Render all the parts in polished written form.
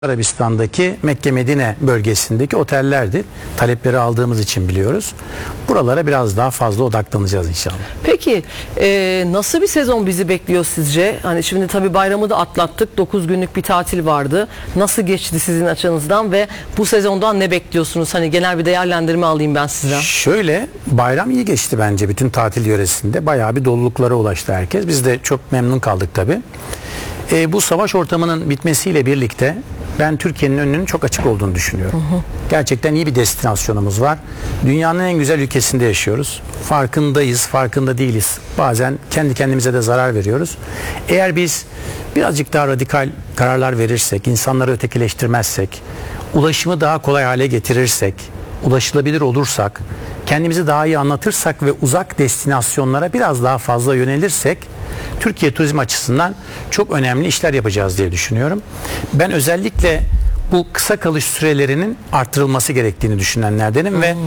Arabistan'daki Mekke Medine bölgesindeki otellerdi. Talepleri aldığımız için biliyoruz. Buralara biraz daha fazla odaklanacağız inşallah. Peki nasıl bir sezon bizi bekliyor sizce? Hani şimdi tabii bayramı da atlattık. 9 günlük bir tatil vardı. Nasıl geçti sizin açınızdan ve bu sezondan ne bekliyorsunuz? Hani genel bir değerlendirme alayım ben sizden. Şöyle, bayram iyi geçti bence bütün tatil yöresinde. Bayağı bir doluluklara ulaştı herkes. Biz de çok memnun kaldık tabii. Bu savaş ortamının bitmesiyle birlikte ben Türkiye'nin önünün çok açık olduğunu düşünüyorum. Gerçekten iyi bir destinasyonumuz var. Dünyanın en güzel ülkesinde yaşıyoruz. Farkındayız, farkında değiliz. Bazen kendi kendimize de zarar veriyoruz. Eğer biz birazcık daha radikal kararlar verirsek, insanları ötekileştirmezsek, ulaşımı daha kolay hale getirirsek, ulaşılabilir olursak, kendimizi daha iyi anlatırsak ve uzak destinasyonlara biraz daha fazla yönelirsek Türkiye turizm açısından çok önemli işler yapacağız diye düşünüyorum. Ben özellikle bu kısa kalış sürelerinin artırılması gerektiğini düşünenlerdenim ve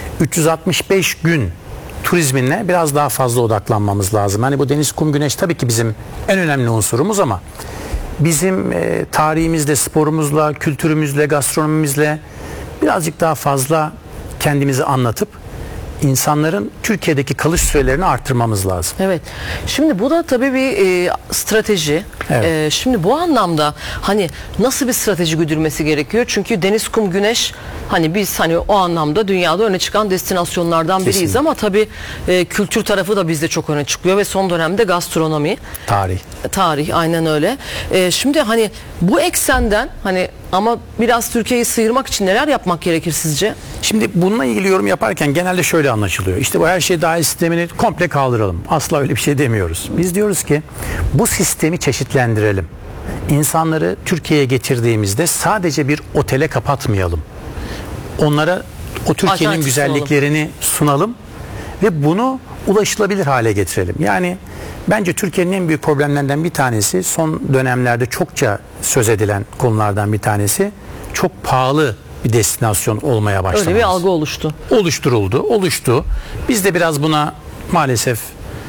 365 gün turizmine biraz daha fazla odaklanmamız lazım. Hani bu deniz, kum, güneş tabii ki bizim en önemli unsurumuz ama bizim tarihimizle, sporumuzla, kültürümüzle, gastronomimizle birazcık daha fazla kendimizi anlatıp insanların Türkiye'deki kalış sürelerini arttırmamız lazım. Evet. Şimdi bu da tabii bir strateji. Evet. Şimdi bu anlamda hani nasıl bir strateji güdülmesi gerekiyor? Çünkü deniz, kum, güneş hani biz hani o anlamda dünyada öne çıkan destinasyonlardan biriyiz. Kesinlikle. Ama tabii kültür tarafı da bizde çok öne çıkıyor ve son dönemde gastronomi. Tarih aynen öyle. Şimdi hani bu eksenden hani ama biraz Türkiye'yi sıyırmak için neler yapmak gerekir sizce? Şimdi bununla ilgili yorum yaparken genelde şöyle anlaşılıyor. İşte bu her şey dahil sistemini komple kaldıralım. Asla öyle bir şey demiyoruz. Biz diyoruz ki bu sistemi çeşitlendirelim. İnsanları Türkiye'ye getirdiğimizde sadece bir otele kapatmayalım. Onlara o Türkiye'nin güzelliklerini sunalım ve bunu ulaşılabilir hale getirelim. Yani bence Türkiye'nin en büyük problemlerinden bir tanesi, son dönemlerde çokça söz edilen konulardan bir tanesi, çok pahalı bir destinasyon olmaya başladı. Öyle bir algı oluştu. Oluştu. Biz de biraz buna maalesef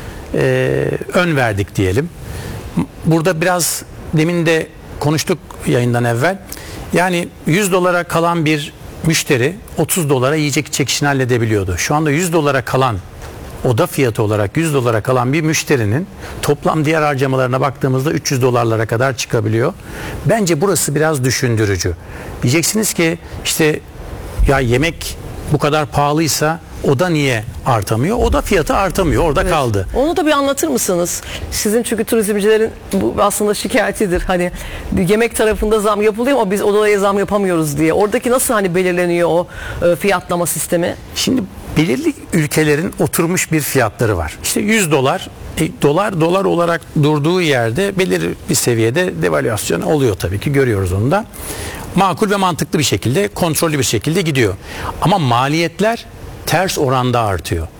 ön verdik diyelim. Burada biraz demin de konuştuk yayından evvel. Yani 100 dolara kalan bir müşteri 30 dolara yiyecek içecek işini halledebiliyordu. Şu anda 100 dolara kalan, oda fiyatı olarak 100 dolara kalan bir müşterinin toplam diğer harcamalarına baktığımızda 300 dolarlara kadar çıkabiliyor. Bence burası biraz düşündürücü. Diyeceksiniz ki işte ya yemek bu kadar pahalıysa oda niye artamıyor? Oda fiyatı artamıyor. Orada kaldı. Onu da bir anlatır mısınız? Sizin çünkü turizmcilerin bu aslında şikayetidir. Hani yemek tarafında zam yapılıyor ama biz odaya zam yapamıyoruz diye. Oradaki nasıl hani belirleniyor o fiyatlama sistemi? Şimdi belirli ülkelerin oturmuş bir fiyatları var. İşte 100 dolar, dolar olarak durduğu yerde belirli bir seviyede devalüasyon oluyor tabii ki, görüyoruz onu da. Makul ve mantıklı bir şekilde, kontrollü bir şekilde gidiyor. Ama maliyetler ters oranda artıyor.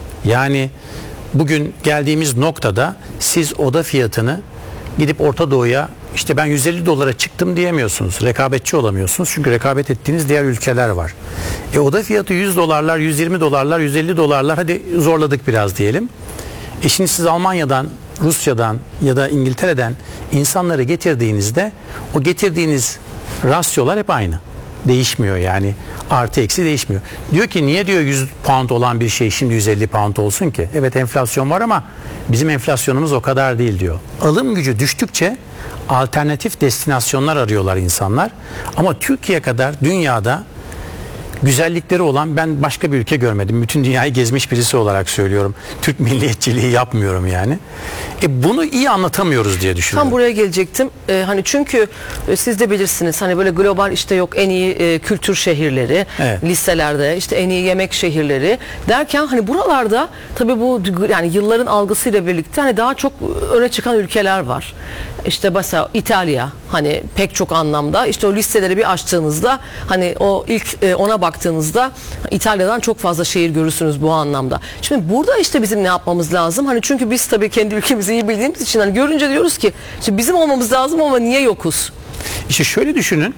Yani bugün geldiğimiz noktada siz oda fiyatını gidip Orta Doğu'ya işte ben 150 dolara çıktım diyemiyorsunuz. Rekabetçi olamıyorsunuz. Çünkü rekabet ettiğiniz diğer ülkeler var. Oda fiyatı 100 dolarlar, 120 dolarlar, 150 dolarlar, hadi zorladık biraz diyelim. Şimdi siz Almanya'dan, Rusya'dan ya da İngiltere'den insanları getirdiğinizde o getirdiğiniz rasyolar hep aynı. Değişmiyor yani. Artı eksi değişmiyor. Diyor ki niye diyor 100 pound olan bir şey şimdi 150 pound olsun ki? Evet, enflasyon var ama bizim enflasyonumuz o kadar değil diyor. Alım gücü düştükçe alternatif destinasyonlar arıyorlar insanlar. Ama Türkiye kadar dünyada güzellikleri olan ben başka bir ülke görmedim. Bütün dünyayı gezmiş birisi olarak söylüyorum. Türk milliyetçiliği yapmıyorum yani. Bunu iyi anlatamıyoruz diye düşünüyorum. Tam buraya gelecektim. Hani çünkü siz de bilirsiniz hani böyle global işte yok en iyi kültür şehirleri, evet, listelerde işte en iyi yemek şehirleri derken hani buralarda tabii bu yani yılların algısıyla birlikte hani daha çok öne çıkan ülkeler var. İşte mesela İtalya hani pek çok anlamda işte o listeleri bir açtığınızda hani o ilk ona baktığınızda İtalya'dan çok fazla şehir görürsünüz bu anlamda. Şimdi burada işte bizim ne yapmamız lazım? Hani çünkü biz tabii kendi ülkemizi iyi bildiğimiz için hani görünce diyoruz ki işte bizim olmamız lazım ama niye yokuz? İşte şöyle düşünün.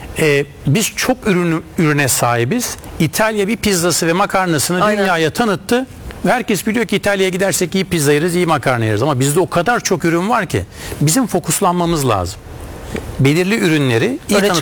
Biz çok ürüne sahibiz. İtalya bir pizzası ve makarnasını dünyaya tanıttı. Herkes biliyor ki İtalya'ya gidersek iyi pizza yeriz, iyi makarna yeriz. Ama bizde o kadar çok ürün var ki bizim fokuslanmamız lazım. belirli ürünleri iyi Öne